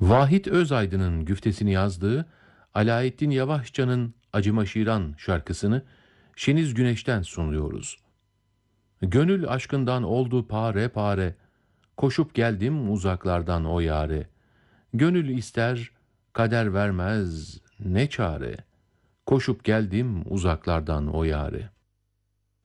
Vahit Özaydın'ın güftesini yazdığı Alaeddin Yavaşça'nın Acımaşiran şarkısını Şeniz Güneş'ten sunuyoruz. Gönül aşkından oldu pare pare, koşup geldim uzaklardan o yare. Gönül ister, kader vermez, ne çare, koşup geldim uzaklardan o yare.